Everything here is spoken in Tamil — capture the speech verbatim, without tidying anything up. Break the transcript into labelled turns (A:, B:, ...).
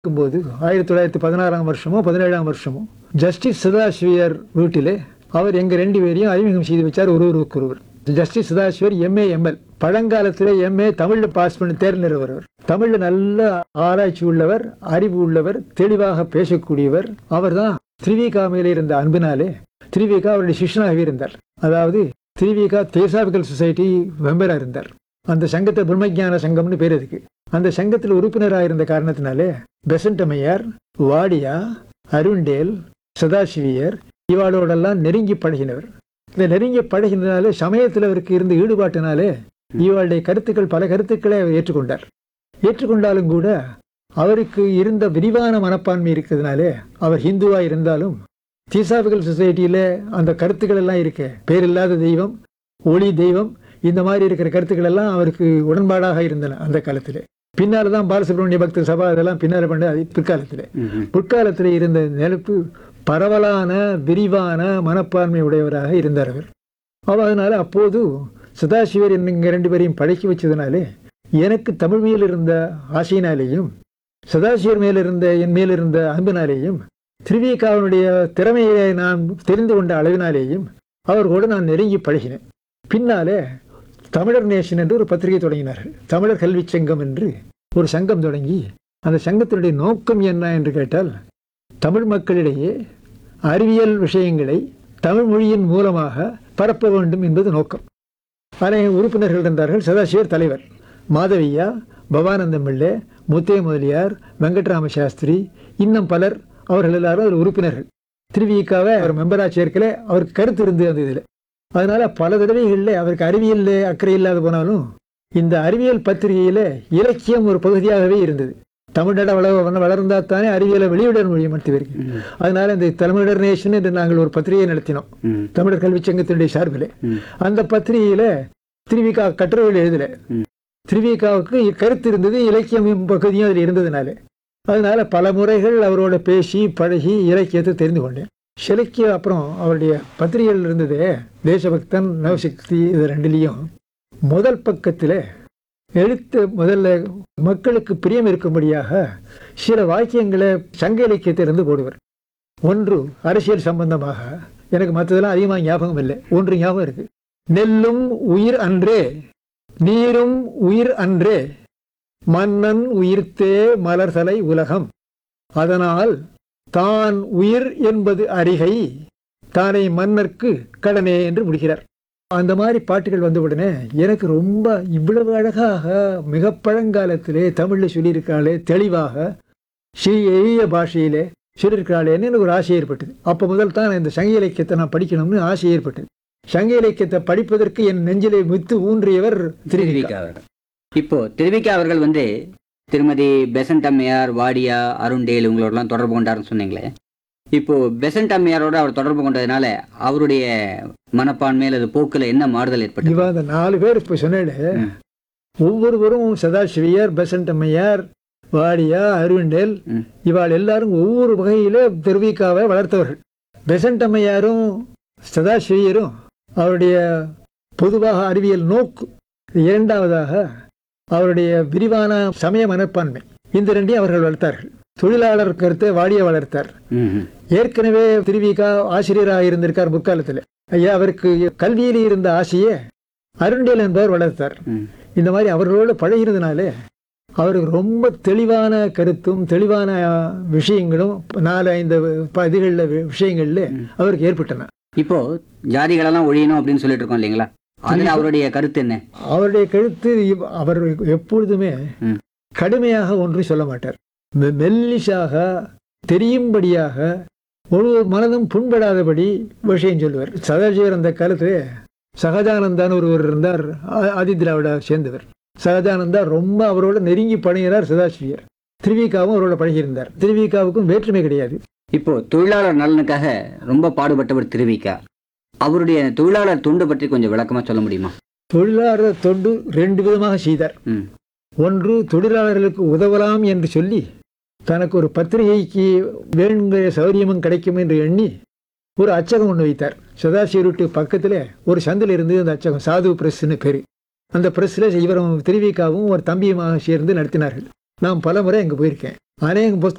A: இருக்கும்போது ஆயிரத்தி தொள்ளாயிரத்தி பதினாறாம் வருஷமோ பதினேழாம் வருஷமோ ஜஸ்டிஸ் சதாசிவர் வீட்டிலே அவர் எங்க ரெண்டு பேரையும் அறிமுகம் செய்து வச்சார் ஒருவருக்கு ஒருவர். ஜஸ்டிஸ் சதாசிவர் எம்ஏ எம்எல் பழங்காலத்தில் எம்ஏ தமிழ்ல பாஸ் பண்ணி தேர்ந்தெடுவர். தமிழ்ல நல்ல ஆராய்ச்சி உள்ளவர், அறிவு உள்ளவர், தெளிவாக பேசக்கூடியவர். அவர் தான் திரிவிகா மேலே இருந்த அன்பினாலே திரிவிகா அவருடைய சிஷ்யனாகவே இருந்தார். அதாவது திரிவிகா தேசாபிகல் சொசைட்டி மெம்பரா இருந்தார். அந்த சங்கத்தை பிரம்மஜான சங்கம்னு பேர் இருக்கு. அந்த சங்கத்தில் உறுப்பினராக இருந்த காரணத்தினாலே பெசன்ட் அம்மையார், வாடியா, அருண்டேல், சதாசிவியர் இவாளோடெல்லாம் நெருங்கி பழகினவர். இந்த நெருங்கி பழகினாலே சமயத்தில் அவருக்கு இருந்த ஈடுபாட்டினாலே இவாளுடைய கருத்துக்கள் பல கருத்துக்களை அவர் ஏற்றுக்கொண்டார். ஏற்றுக்கொண்டாலும் கூட அவருக்கு இருந்த விரிவான மனப்பான்மை இருக்கிறதுனாலே அவர் ஹிந்துவா இருந்தாலும் தீசாபிகல் சொசைட்டியில அந்த கருத்துக்கள் எல்லாம் இருக்க பேரில்லாத தெய்வம், ஒளி தெய்வம், இந்த மாதிரி இருக்கிற கருத்துக்கள் எல்லாம் அவருக்கு உடன்பாடாக இருந்தன அந்த காலத்திலே. பின்னால்தான் பாலசுப்ரமணிய பக்த சபா இதெல்லாம் பின்னால பண்ண பிற்காலத்திலே. பிற்காலத்தில் இருந்த நிலப்பு பரவலான விரிவான மனப்பான்மை உடையவராக இருந்தார் அவர். அதனால அப்போது சதாசிவர் என்னங்க ரெண்டு பேரையும் பழக்கி வச்சதுனாலே எனக்கு தமிழ் மேல் இருந்த ஆசையினாலேயும் சதாசிவர் மேலிருந்த என் மேலிருந்த அன்பினாலேயும் திரிவிகாவினுடைய திறமையை நான் தெரிந்து கொண்ட அளவினாலேயும் அவர்களோடு நான் நெருங்கி பழகினேன். பின்னாலே தமிழர் நேஷன் என்று ஒரு பத்திரிகை தொடங்கினார்கள். தமிழர் கல்வி சங்கம் என்று ஒரு சங்கம் தொடங்கி அந்த சங்கத்தினுடைய நோக்கம் என்ன என்று கேட்டால் தமிழ் மக்களிடையே அறிவியல் விஷயங்களை தமிழ் மொழியின் மூலமாக பரப்ப வேண்டும் என்பது நோக்கம். அநேக உறுப்பினர்கள் இருந்தார்கள். சதாசிவர் தலைவர், மாதவியா, பவானந்தம் பிள்ளை, முத்தைய முதலியார், வெங்கட்ராம சாஸ்திரி, இன்னும் பலர் அவர்கள் எல்லாரும் ஒரு உறுப்பினர்கள். திருவிக்காவை அவர் மெம்பரா சேர்க்கல. அவருக்கு கருத்து இருந்து அந்த இதில். அதனால பல தடவைகளில் அவருக்கு அறிவியல் அக்கறை இல்லாத போனாலும் இந்த அறிவியல் பத்திரிகையில இலக்கியம் ஒரு பகுதியாகவே இருந்தது. தமிழ்நாடு வள வளர்ந்தா தானே அறிவியலை வெளியிட முடியும் மருத்துவருக்கு. அதனால இந்த தமிழர் நேஷன் என்று நாங்கள் ஒரு பத்திரிகையை நடத்தினோம் தமிழர் கல்வி சங்கத்தினுடைய சார்பில். அந்த பத்திரிகையில திருவிக்கா கட்டுரைகள் எழுதல. திருவிக்காவுக்கு கருத்து இருந்தது, இலக்கியம் பகுதியும் அதில் இருந்ததுனால. அதனால பல முறைகள் அவரோட பேசி பழகி இலக்கியத்தை தெரிந்து கொண்டேன். சிலைக்கு அப்புறம் அவருடைய பத்திரிகைகள் இருந்ததே தேசபக்தன், நவசக்தி, இது ரெண்டுலேயும் முதல் பக்கத்தில் எழுத்து முதல்ல மக்களுக்கு பிரியம் இருக்கும்படியாக சில வாக்கியங்களை சங்க இலக்கியத்திலிருந்து போடுவர். ஒன்று அரசியல் சம்பந்தமாக, எனக்கு மற்றதெல்லாம் அதிகமாக ஞாபகம் இல்லை. ஒன்று ஞாபகம் இருக்கு. நெல்லும் உயிர் அன்றே, நீரும் உயிர் அன்றே, மன்னன் உயிர்த்தே மலர்தலை உலகம், அதனால் தான் உயிர் என்பது அறிகை, தானே மன்னர்க்கு கடனே என்று முடிக்கிறார். அந்த மாதிரி பாட்டுகள் வந்த உடனே எனக்கு ரொம்ப இவ்வளவு அழகாக மிக பழங்காலத்திலே தமிழில் சொல்லியிருக்காளே, தெளிவாக ஸ்ரீ எளிய பாஷையிலே சொல்லியிருக்காளேன்னு எனக்கு ஒரு ஆசை ஏற்பட்டது. அப்போ முதல் தான் இந்த சங்க இலக்கியத்தை நான் படிக்கணும்னு ஆசை ஏற்பட்டது. சங்க இலக்கியத்தை படிப்பதற்கு என் நெஞ்சிலை மித்து ஊன்றியவர் திருவிக்கா.
B: இப்போ திருவிக்கா அவர்கள் வந்து திருமதி பெசன்ட் அம்மையார், வாடியா, அருண்டேல் உங்களோடலாம் தொடர்பு கொண்டாருன்னு சொன்னீங்களே. இப்போ பெசன்ட் அம்மையாரோட அவர் தொடர்பு கொண்டதுனால அவருடைய மனப்பான்மையில் அது போக்குல என்ன மாறுதல் ஏற்பட்டது?
A: இவ அந்த நாலு பேர் இப்போ சொன்னேன். ஒவ்வொருவரும் சதாசிவியர், பெசன்ட் அம்மையார், வாடியா, அருண்டேல் இவாள் எல்லாரும் ஒவ்வொரு வகையில திருவிக்காவை வளர்த்தவர்கள். பெசன்ட் அம்மையாரும் சதாசிவியரும் அவருடைய பொதுவாக அறிவியல் நோக்கு, இரண்டாவதாக அவருடைய விரிவான சமய மனப்பான்மை, இந்த ரெண்டையும் அவர்கள் வளர்த்தார்கள். தொழிலாளர் கருத்தை வாடிய வளர்த்தார். ஏற்கனவே திருவிக்கா ஆசிரியராக இருந்திருக்கார் முற்காலத்தில். ஐயா அவருக்கு கல்வியில் இருந்த ஆசையே அருண்டேல் என்பவர் வளர்த்தார். இந்த மாதிரி அவர்களோடு பழகிறதுனாலே அவருக்கு ரொம்ப தெளிவான கருத்தும் தெளிவான விஷயங்களும் நாலு ஐந்து இதுகளில் விஷயங்கள்ல அவருக்கு ஏற்பட்டன.
B: இப்போ ஜாதிகளெல்லாம் ஒழியணும் அப்படின்னு சொல்லிட்டு இருக்கோம் இல்லைங்களா, அதுல அவருடைய கருத்து என்ன?
A: அவருடைய கருத்து அவர் எப்பொழுதுமே கடுமையாக ஒன்றும் சொல்ல மாட்டார். மெல்லிசாக தெரியும்படியாக ஒரு மனதும் புண்படாதபடி விஷயம் சொல்லுவார். சதாசிவர் அந்த காலத்துல சகஜானந்தான்னு ஒருவர் இருந்தார், ஆதி திராவிட சேர்ந்தவர். சகஜானந்தா ரொம்ப அவரோட நெருங்கி பழகினார் சதாசிவியர். திருவிக்காவும் அவரோட பழகியிருந்தார். திருவிக்காவுக்கும் வேற்றுமை கிடையாது.
B: இப்போ தொழிலாளர் நலனுக்காக ரொம்ப பாடுபட்டவர் திருவிக்கா. அவருடைய தொழிலாளர் தொண்டு பற்றி கொஞ்சம் விளக்கமா சொல்ல முடியுமா?
A: தொழிலாளர் தொண்டு ரெண்டு விதமாக செய்தார். ஒன்று, தொழிலாளர்களுக்கு உதவலாம் என்று சொல்லி தனக்கு ஒரு பத்திரிகைக்கு வேணுங்கிற சௌரியமும் கிடைக்கும் என்று எண்ணி ஒரு அச்சகம் ஒன்று வைத்தார். சதாசிவர் வீட்டு பக்கத்தில் ஒரு சந்தில் இருந்து அந்த அச்சகம் சாது பிரஸ்ன்னு பேர். அந்த பிரஸ்ல இவரும் திருவிக்காவும் ஒரு தம்பியுமாக சேர்ந்து நடத்தினார்கள். நான் பல முறை அங்கே போயிருக்கேன். அநேக புஸ்தகம்